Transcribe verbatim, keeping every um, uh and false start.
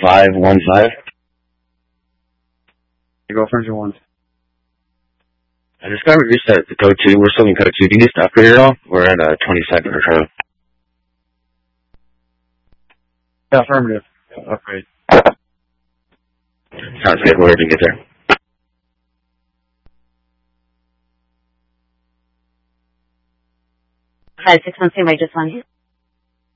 five one five. Your girlfriend's your one. I just got reset to code two. We're still in code two. Can you just upgrade it all? We're at uh, twenty-second or so. Yeah, affirmative. Upgrade. Sounds good. We're going to get there. Hi, six one two, I just won you.